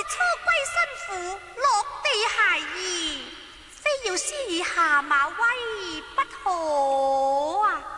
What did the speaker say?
初歸新府，落地孩兒，非要施以下馬威不可啊！